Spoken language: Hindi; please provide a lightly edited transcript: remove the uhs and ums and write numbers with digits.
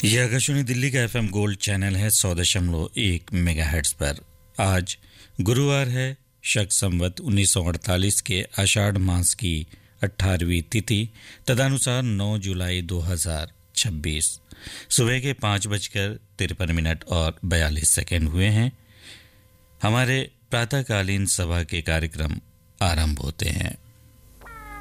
यह आकाशवाणी दिल्ली का एफएम गोल्ड चैनल है 100.1 मेगाहर्ट्ज पर। आज गुरुवार है, शक संवत 1948 के आषाढ़ मास की 18वीं तिथि, तदनुसार 9 जुलाई 2026। सुबह के 5:53 और 42 सेकंड हुए हैं। हमारे प्रातःकालीन सभा के कार्यक्रम आरंभ होते हैं।